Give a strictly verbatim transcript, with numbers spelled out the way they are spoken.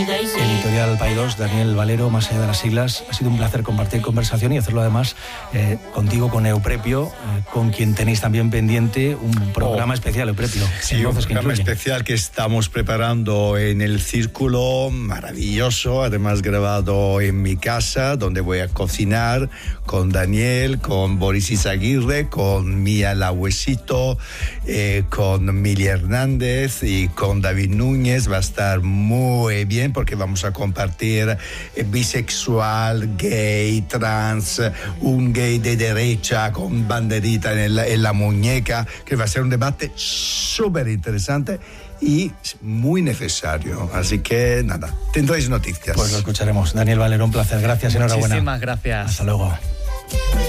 Editorial Paidós, Daniel Valero, más allá de las siglas. Ha sido un placer compartir conversación y hacerlo además eh, contigo, con Euprepio, eh, con quien tenéis también pendiente un programa oh, especial, Euprepio. Sí, Entonces, un programa especial que estamos preparando en el Círculo, maravilloso, además grabado en mi casa, donde voy a cocinar con Daniel, con Boris Izaguirre, con Mía Lahuesito, eh, con Mili Hernández y con David Núñez. Va a estar muy bien porque vamos a compartir eh, bisexual, gay, trans, un gay de derecha con banderita en, el, en la muñeca, que va a ser un debate súper interesante y muy necesario. Así que nada, tendréis noticias. Pues lo escucharemos. Daniel Valero, un placer. Gracias, enhorabuena. Muchísimas gracias. Hasta luego.